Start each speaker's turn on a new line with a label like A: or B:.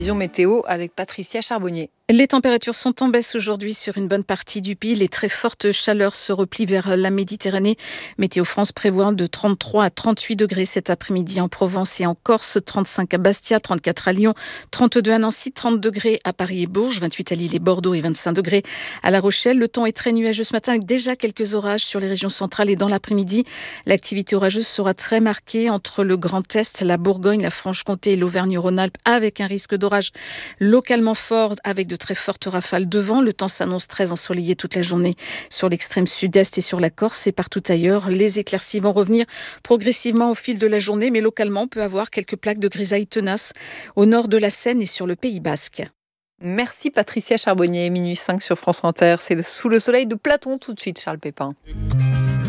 A: Vision météo avec Patricia Charbonnier.
B: Les températures sont en baisse aujourd'hui sur une bonne partie du pays. Les très fortes chaleurs se replient vers la Méditerranée. Météo France prévoit de 33 à 38 degrés cet après-midi en Provence et en Corse, 35 à Bastia, 34 à Lyon, 32 à Nancy, 30 degrés à Paris et Bourges, 28 à Lille et Bordeaux et 25 degrés à La Rochelle. Le temps est très nuageux ce matin avec déjà quelques orages sur les régions centrales et dans l'après-midi. L'activité orageuse sera très marquée entre le Grand Est, la Bourgogne, la Franche-Comté et l'Auvergne-Rhône-Alpes avec un risque d'orage localement fort avec de très fortes rafales de vent. Le temps s'annonce très ensoleillé toute la journée sur l'extrême sud-est et sur la Corse et partout ailleurs. Les éclaircies vont revenir progressivement au fil de la journée, mais localement, on peut avoir quelques plaques de grisaille tenaces au nord de la Seine et sur le Pays Basque.
A: Merci Patricia Charbonnier, minuit 5 sur France Inter. C'est sous le soleil de Platon tout de suite, Charles Pépin.